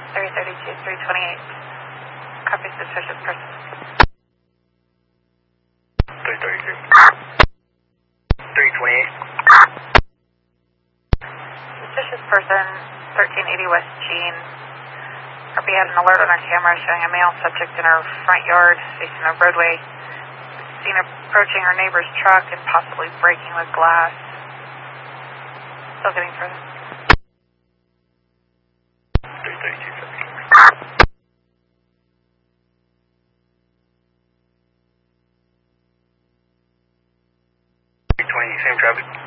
332, 328. Copy suspicious person. 332. 328. Suspicious person, 1380 West Jean. We had an alert on our camera showing a male subject in our front yard facing the roadway. Seen approaching our neighbor's truck and possibly breaking with glass. Still getting further. 332. 320, same traffic.